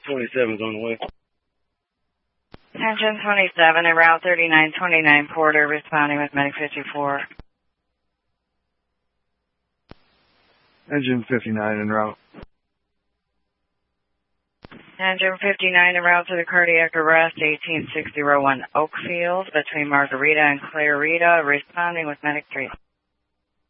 27 is on the way. Engine 27 and Route 3929 Porter responding with Medic 54. Engine 59 en route. Engine 59 en route to the cardiac arrest, 18601 Oakfield between Margarita and Clarita, responding with Medic 3.